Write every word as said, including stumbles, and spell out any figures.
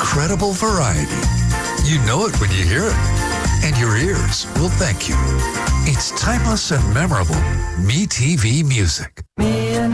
incredible variety. You know it when you hear it, and your ears will thank you. It's timeless and memorable MeTV music. Me